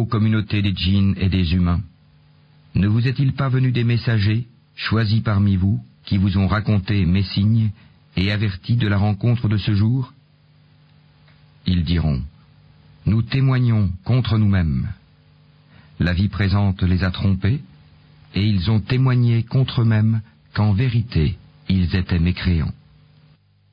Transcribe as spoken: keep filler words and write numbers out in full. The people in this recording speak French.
communautés des djinns et des humains, ne vous est-il pas venu des messagers, choisis parmi vous, qui vous ont raconté mes signes et avertis de la rencontre de ce jour? Ils diront, nous témoignons contre nous-mêmes. La vie présente les a trompés, et ils ont témoigné contre eux-mêmes qu'en vérité, ils étaient mécréants.